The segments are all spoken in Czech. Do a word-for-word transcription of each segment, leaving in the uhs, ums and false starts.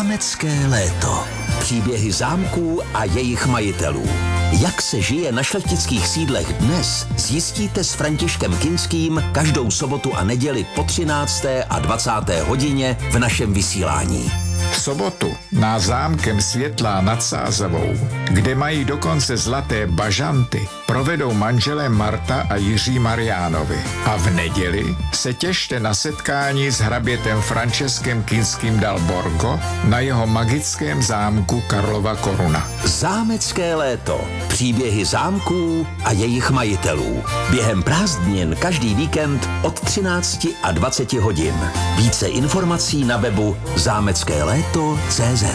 Zámecké léto. Příběhy zámků a jejich majitelů. Jak se žije na šlechtických sídlech dnes, zjistíte s Františkem Kinským každou sobotu a neděli po třinácté a dvacáté hodině v našem vysílání. V sobotu na Zámkem Světlá nad Sázavou, kde mají dokonce zlaté bažanty, provedou manželé Marta a Jiří Mariánovi. A v neděli se těšte na setkání s hrabětem Franceskem Kinským dal Borgo na jeho magickém zámku Karlova Koruna. Zámecké léto. Příběhy zámků a jejich majitelů. Během prázdnin každý víkend od třinácti a dvaceti hodin. Více informací na webu zámecké léto tečka cé zet.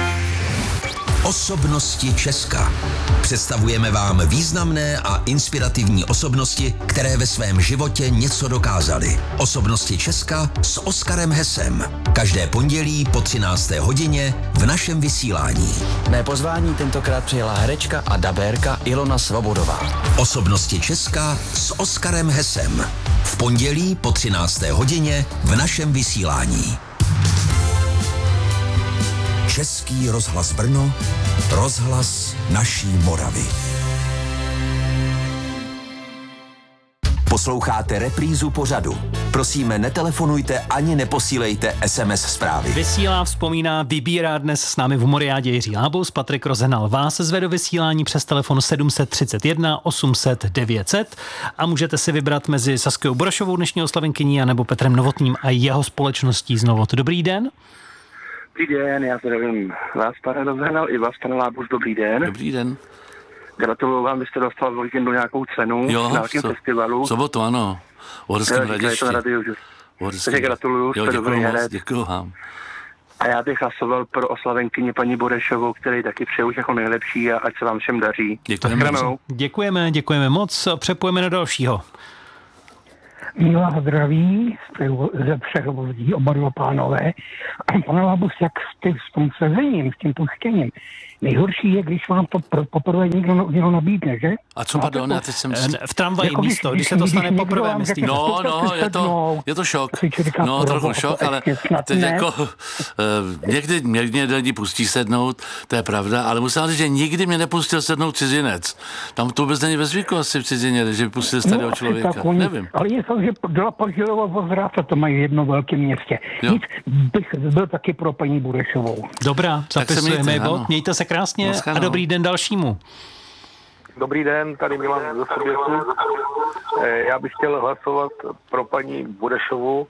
Osobnosti Česka. Představujeme vám významné a inspirativní osobnosti, které ve svém životě něco dokázaly. Osobnosti Česka s Oskarem Hesem. Každé pondělí po třinácté hodině v našem vysílání. Mé pozvání tentokrát přijela herečka a dabérka Ilona Svobodová. Osobnosti Česka s Oskarem Hesem. V pondělí po třinácté hodině v našem vysílání. Český rozhlas Brno, rozhlas naší Moravy. Posloucháte reprízu pořadu. Prosíme, netelefonujte ani neposílejte es em es zprávy. Vysílá, vzpomíná, vybírá dnes s námi v Humoriádě Jiří Lábus. Patrik Rozenal vás zve do vysílání přes telefon sedm set třicet jedna osm set devět set a můžete si vybrat mezi Saskou Burašovou, dnešní oslavenkyní, anebo Petrem Novotným a jeho společností z Novot. Dobrý den. Dobrý den, já zdravím vás, pane Rozenal, i vás, pane Lábus, dobrý den. Dobrý den. Gratuluju vám, vy jste dostal v víkendu nějakou cenu jo, na nějakém so, festivalu. V sobotu, ano. V Horském Hradišti. Takže gratuluju, jste dobrý herec. Děkuju vám. A já bych hlasoval pro oslavenkyni paní Burešovou, který taky přeju jako nejlepší a ať se vám všem daří. Děkujeme. Děkujeme, děkujeme moc. Přepojeme na dalšího. Milá zdraví ze Přerovozí, oba dva pánové. Pane Lábus, jak jste s tom sezením, s tím puštěním? Nejhorší je, když vám to pr- poprvé někdo, někdo nabídne, že? A co, pardon, já teď jsem... V tramvaji jako místo, když, když se to stane poprvé, myslíte? No, no, je to, je to šok. No, trochu šok, ale teď jako uh, někdy mě lidi pustí sednout, to je pravda, ale musím říct, že nikdy mě nepustil sednout cizinec. Tam to vůbec není ve zvyku asi v cizině, že by pustil starého no, člověka. Tak, oni, nevím. Ale je to, že do Pažilova Vozráca to mají v jednom velkém městě. Jo. Nic bych byl taky pro paní Burešovou. Dobrá, zapisujeme bod. Mějte se krásně a dobrý den dalšímu. Dobrý den, tady Milan ze Sobětu. Já bych chtěl hlasovat pro paní Burešovou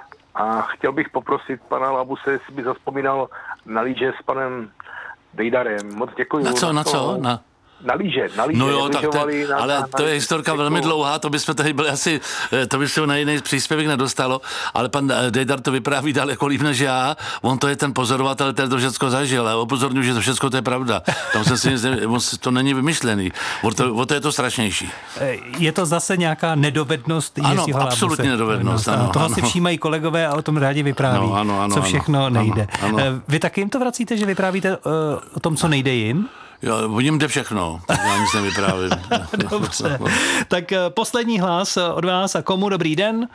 a chtěl bych poprosit pana Labuse, jestli by zazpomínal na líže s panem Dejdarem. Moc děkuji. Na co, na co? Na... Na líže, na líže. No jo, tak to, na, ale na, to je historka děkuju. Velmi dlouhá, to bychom tady byli asi, to by se na jiný příspěvek nedostalo, ale pan Dejdar to vypráví dál jako líp než já, on to je ten pozorovatel, který to všechno zažil a upozorňuji, že to všechno to je pravda. Tam se si to není vymyšlený, o to, o to je to strašnější. Je to zase nějaká nedovednost? Ano, absolutně nedovednost. Ano, toho ano. si všímají kolegové a o tom rádi vypráví, no, ano, ano, co všechno ano, nejde. Ano, ano. Vy taky jim to vracíte, že vyprávíte uh, o tom, co nejde jim? Jo, o něm jde všechno, tak já nic nevyprávím. Dobře, tak poslední hlas od vás a komu dobrý den?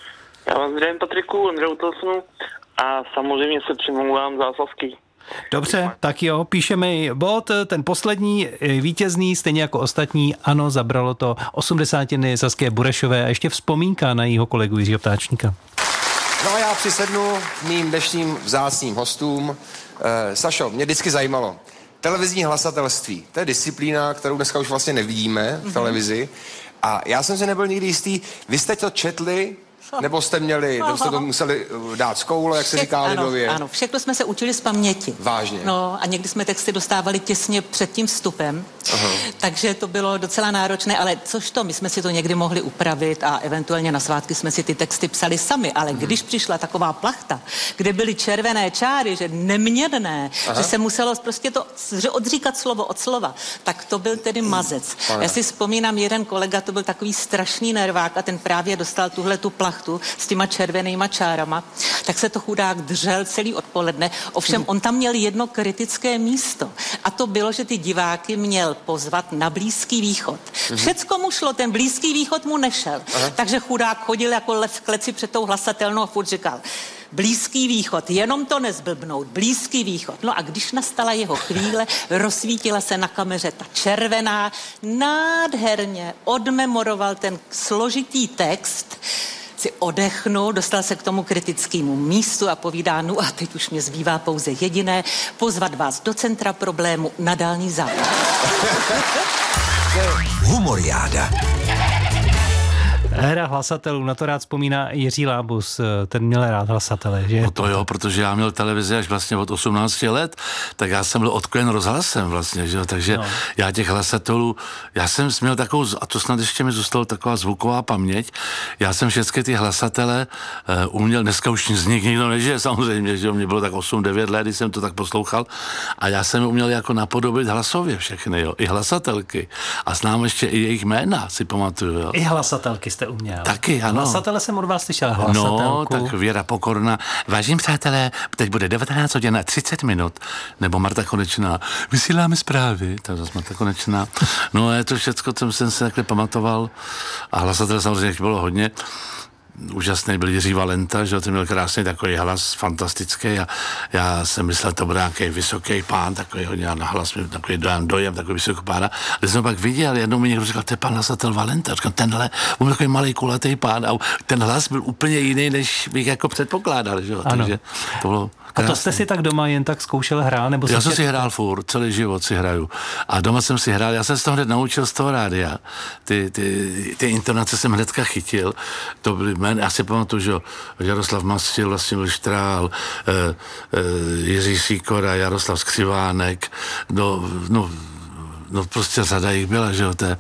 Já vás zdravím, Patriku, Ondřeju Telefonu a samozřejmě se přimlouvám za Sasky. Dobře, tak jo, píšeme i bod, ten poslední vítězný, stejně jako ostatní, ano, zabralo to osmdesátiny Saské Burešové a ještě vzpomínka na jeho kolegu Jiřího Ptáčníka. No a já přisednu mým dnešním vzácným hostům. Eh, Sašo, mě vždycky zajímalo, televizní hlasatelství, to je disciplína, kterou dneska už vlastně nevidíme v televizi. A já jsem si nebyl nikdy jistý, vy jste to četli, nebo jste měli, nebo jste to museli dát z koule, jak se Všech, říká lidově? Ano, ano, všechno jsme se učili z paměti. Vážně? No a někdy jsme texty dostávali těsně před tím vstupem, aha. Takže to bylo docela náročné, ale což to, my jsme si to někdy mohli upravit a eventuálně na svátky jsme si ty texty psali sami, ale hmm. když přišla taková plachta, kde byly červené čáry, že neměrné, aha. že se muselo prostě to že odříkat slovo od slova, tak to byl tedy mazec. Aha. Já si vzpomínám, jeden kolega, to byl takový strašný nervák a ten právě dostal tuhle tu plachtu s těma červenýma čárama, tak se to chudák držel celý odpoledne. Ovšem on tam měl jedno kritické místo a to bylo, že ty diváky měl pozvat na Blízký východ. Všecko mu šlo, ten Blízký východ mu nešel. Aha. Takže chudák chodil jako lev v kleci před tou hlasatelnou a furt říkal: Blízký východ, jenom to nezblbnout, Blízký východ. No a když nastala jeho chvíle, rozsvítila se na kameře ta červená, nádherně odmemoroval ten složitý text, si odechnul, dostal se k tomu kritickému místu a povídá, no a teď už mě zbývá pouze jediné, pozvat vás do centra problému na Dálný západ. Humoriáda. Hra hlasatelů, na to rád vzpomíná Jiří Lábus, ten měl rád hlasatele, že? No to jo, protože já měl televizi až vlastně od osmnácti let, tak já jsem byl odkojen rozhlasem vlastně, že jo, takže no. Já těch hlasatelů, já jsem měl takovou, a to snad ještě mi zůstalo taková zvuková paměť, já jsem všechny ty hlasatele uh, uměl, dneska už z nich nikdo nežije samozřejmě, že jo, mě bylo tak osm devět let, když jsem to tak poslouchal a já jsem uměl jako napodobit hlasově všechny, jo, i hlasatelky a znám ještě i jejich jména, si pamatuju, jo. I hlasatelky jste uměl. Taky, ano. Hlasatele jsem od vás slyšel, hlasatelku. No, tak Věra Pokorná. Vážení přátelé, teď bude devatenáct hodin a třicet minut. Nebo Marta Konečná. Vysíláme zprávy. Tak zase Marta Konečná. No, je to všecko, co jsem se takhle pamatoval. A hlasatele samozřejmě bylo hodně. Úžasný byl Jiří Valenta, že ten měl krásný takový hlas, fantastický a já jsem myslel, to byl nějaký vysoký pán, takový hodně na hlas, takový dojem, dojem takový vysoký pán. A když jsem pak viděl, jednou mi někdo říkal, to je pan hlasatel Valenta. Říkal, tenhle, on byl takový malý kulatý pán a ten hlas byl úplně jiný, než bych jako předpokládal, že jo. Takže to bylo krásný. A to jste si tak doma jen tak zkoušel hrát? Nebo já jsem si hrál furt, celý život si hraju. A doma jsem si hrál, já jsem se to hned naučil z toho rádia. Ty, ty, ty intonace jsem hnedka chytil. To byly jmény, já si pamatuju, že Jaroslav Mastil, Vlastimil Štrál, eh, eh, Jiří Sýkora, Jaroslav Skřivánek, no, no No prostě řada jich byla, že jo, to je,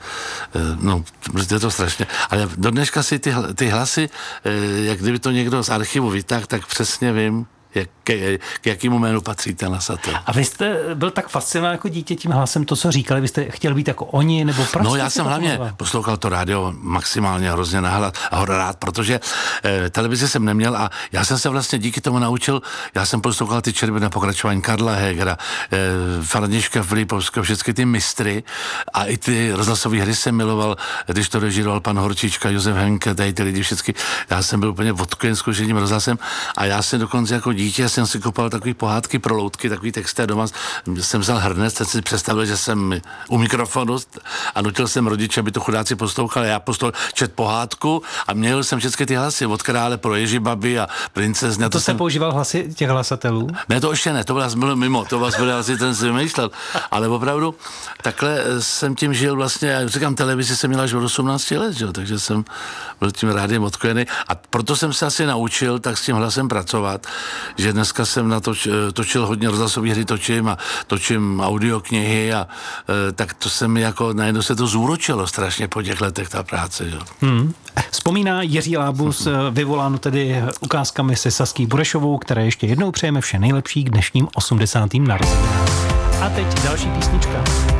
no, je to strašně. Ale do dneška si ty, ty hlasy, jak kdyby to někdo z archivu vytáhl, tak přesně vím, jak, k jakému jménu patří ten hlasatel. A vy jste byl tak fascinován jako dítě tím hlasem, to, co říkali, vy jste chtěl být jako oni, nebo proč? No já jsem hlavně pomohla? Poslouchal to rádio maximálně hrozně nahlas a ho rád, protože eh, televizi jsem neměl a já jsem se vlastně díky tomu naučil, já jsem poslouchal ty čerby na pokračování Karla Hegera, eh, Františka Filipovského, všechny ty mistry a i ty rozhlasové hry jsem miloval, když to režíroval pan Horčička, Josef Henke, tady ty lidi všechny. Já jsem byl úplně odkojen zkušeným rozhlasem a já jsem dokonce jako dítě jsem si kopal takový pohádky pro loutky, takový texty doma. Jsem vzal hrnec, teď si představil, že jsem u mikrofonu a nutil jsem rodiče, aby to chudáci poslouchali. Já poslouchal čet pohádku a měl jsem všechny ty hlasy od krále pro Ježibabi a princezny. To, to jste jsem... používal hlasy těch hlasatelů? Ne, to ještě ne, to bylo mimo, to vás byl asi ten si vymýšlel. Ale opravdu takhle jsem tím žil vlastně, já říkám, televizi jsem měl až od osmnácti let, že? Takže jsem byl tím rádiem odkojený a proto jsem se asi naučil tak s tím hlasem pracovat, že dneska jsem natoč, točil hodně rozhlasové hry, točím a točím audioknihy a e, tak to se mi jako najednou se to zúročilo strašně po těch letech ta práce. Že? Hmm. Vzpomíná Jiří Lábus, vyvoláno tedy ukázkami se Sasky Burešovou, které ještě jednou přejeme vše nejlepší k dnešním osmdesátým narozeninám. A teď další písnička.